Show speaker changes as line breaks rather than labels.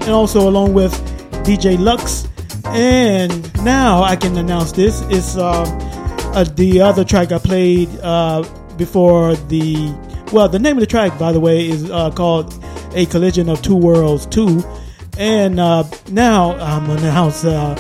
and also along with DJ Lux. And now I can announce this. It's the other track I played before the name of the track, by the way, is called A Collision of Two Worlds 2. And now I'm going to announce